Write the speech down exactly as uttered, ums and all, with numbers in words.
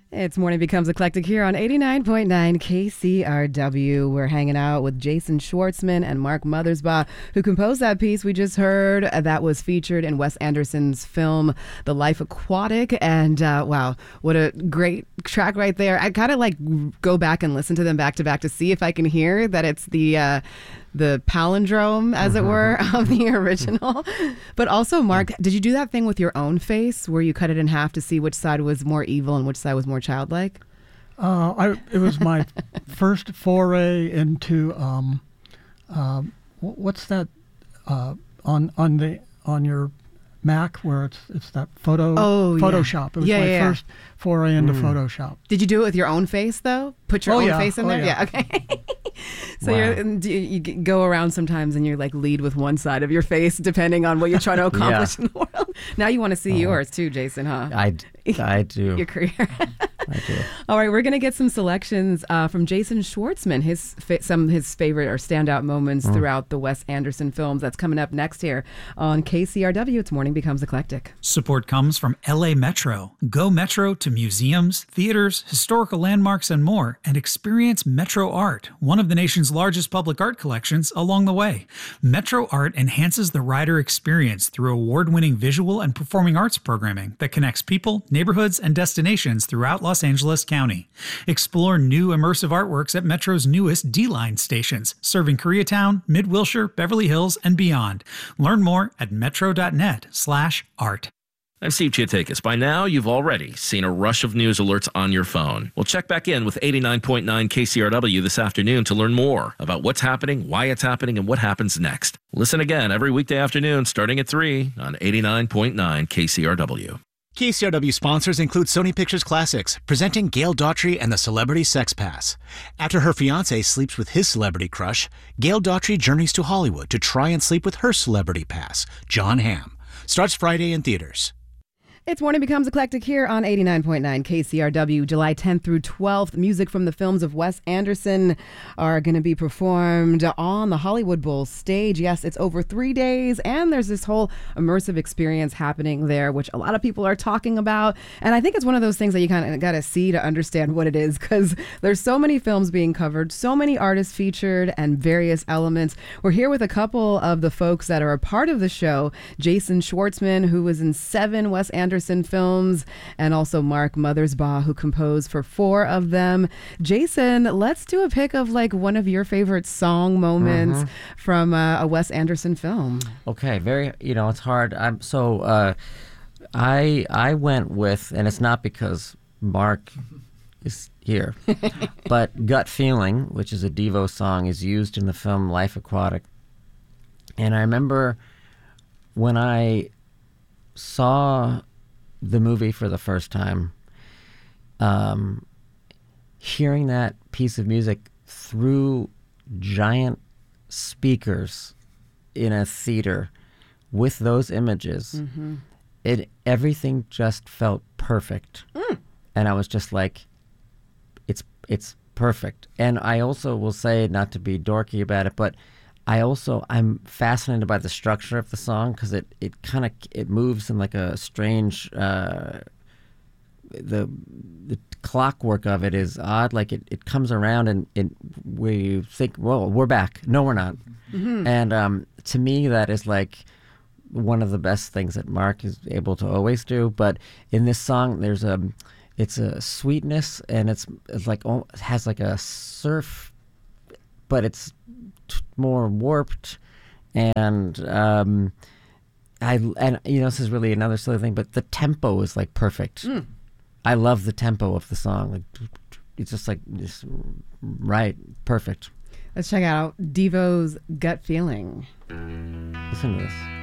It's Morning Becomes Eclectic here on eighty-nine point nine K C R W. We're hanging out with Jason Schwartzman and Mark Mothersbaugh, who composed that piece we just heard that was featured in Wes Anderson's film, The Life Aquatic. And uh, wow, what a great track right there. I kind of like go back and listen to them back to back to see if I can hear that it's the uh, the palindrome, as it were, of the original. But also, Mark, did you do that thing with your own face where you cut it in half to see which side was more evil and which side was more childlike? Uh, I, it was my first foray into um, uh, what's that uh, on on the on your Mac where it's it's that photo oh, Photoshop. Yeah. It was yeah, my yeah. first foray into Mm. Photoshop. Did you do it with your own face though? Put your Oh, own yeah. face in Oh, there? yeah. Okay. So Wow. you're, and you, you go around sometimes and you're like lead with one side of your face depending on what you're trying to accomplish in the world. Now you want to see Uh-huh. yours too, Jason, huh? I, I do. Your career. I do. All right, we're going to get some selections uh, from Jason Schwartzman, his fa- some of his favorite or standout moments Mm. throughout the Wes Anderson films. That's coming up next here on K C R W. It's Morning Becomes Eclectic. Support comes from L A Metro. Go Metro to museums, theaters, historical landmarks, and more, and experience Metro Art, one of the nation's largest public art collections, along the way. Metro Art enhances the rider experience through award-winning visual and performing arts programming that connects people, neighborhoods, and destinations throughout Los Angeles County. Explore new immersive artworks at Metro's newest D-Line stations, serving Koreatown, Mid-Wilshire, Beverly Hills, and beyond. Learn more at metro.net slash art. I'm Steve Chiatakis. By now, you've already seen a rush of news alerts on your phone. Well, check back in with eighty-nine point nine K C R W this afternoon to learn more about what's happening, why it's happening, and what happens next. Listen again every weekday afternoon starting at three on eighty-nine point nine K C R W. K C R W sponsors include Sony Pictures Classics, presenting Gail Daughtry and the Celebrity Sex Pass. After her fiancé sleeps with his celebrity crush, Gail Daughtry journeys to Hollywood to try and sleep with her celebrity pass, John Hamm. Starts Friday in theaters. It's Morning Becomes Eclectic here on eighty-nine point nine K C R W. July tenth through twelfth, music from the films of Wes Anderson are going to be performed on the Hollywood Bowl stage. Yes, it's over three days, and there's this whole immersive experience happening there, which a lot of people are talking about. And I think it's one of those things that you kind of got to see to understand what it is, because there's so many films being covered, so many artists featured, and various elements. We're here with a couple of the folks that are a part of the show. Jason Schwartzman, who was in seven Wes Anderson films, and also Mark Mothersbaugh, who composed for four of them. Jason, let's do a pick of like one of your favorite song moments Mhm. from uh, a Wes Anderson film. Okay, very, you know, it's hard. I'm so, uh, I I went with, and it's not because Mark is here, but Gut Feeling, which is a Devo song, is used in the film Life Aquatic. And I remember when I saw the movie for the first time, um, hearing that piece of music through giant speakers in a theater with those images, Mm-hmm. it everything just felt perfect. Mm. And I was just like, it's it's perfect. And I also will say, not to be dorky about it, but I also, I'm fascinated by the structure of the song, because it, it kind of, it moves in like a strange, uh, the the clockwork of it is odd. Like it, it comes around and it, where you think, whoa, we're back. No, we're not. Mm-hmm. And um, to me, that is like one of the best things that Mark is able to always do. But in this song, there's a, it's a sweetness, and it's, it's like, oh, it has like a surf, but it's more warped, and um, I and you know, this is really another silly thing, but the tempo is like perfect. Mm. I love the tempo of the song. Like it's just like just right, perfect. Let's check out Devo's Gut Feeling. Listen to this.